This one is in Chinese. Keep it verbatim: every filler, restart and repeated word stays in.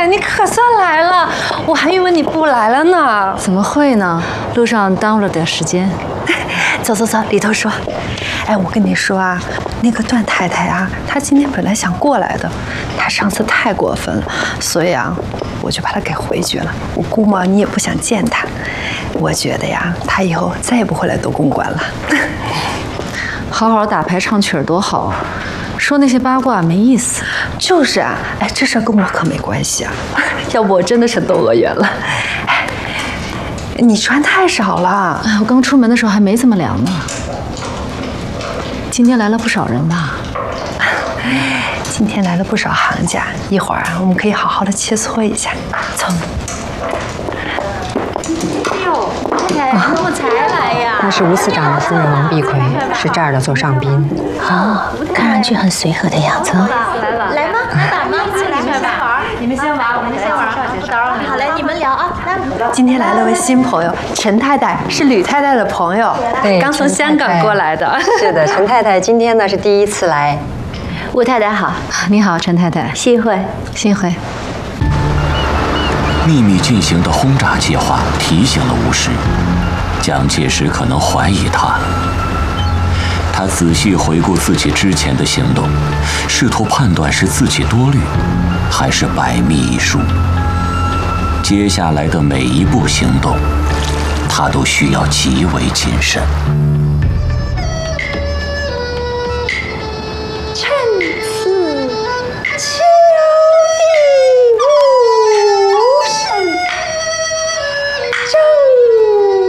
太，你可算来了，我还以为你不来了呢。 怎么会呢？路上耽误了点时间。 走走走，里头说。哎，我跟你说啊，那个段太太啊，她今天本来想过来的，她上次太过分了，所以啊，我就把她给回绝了。我估摸你也不想见她，我觉得呀，她以后再也不会来斗公馆了。 好好打牌唱曲儿多好啊！说那些八卦没意思。 就是啊，哎，这事跟我可没关系啊。要不我真的成窦娥冤了。哎，你穿太少了。 哎，我刚出门的时候还没这么凉呢。今天来了不少人吧？ 今天来了不少行家，一会儿啊，我们可以好好的切磋一下。走。 哎呦，太太，你怎么才来呀？ 那是吴司长的夫人王碧葵，是这儿的座上宾。 啊，看上去很随和的样子。来了，来吗？来打吗？进来玩。你们先玩，我们先玩，不打扰你。好嘞，你们聊啊。来， 今天来了位新朋友，陈太太是吕太太的朋友， 对， 刚从香港过来的。 是的，陈太太今天呢是第一次来。 吴太太好， 你好，陈太太。 幸会， 幸会。 秘密进行的轰炸计划提醒了吴石，蒋介石可能怀疑他了。他仔细回顾自己之前的行动，试图判断是自己多虑，还是百密一疏。接下来的每一步行动，他都需要极为谨慎。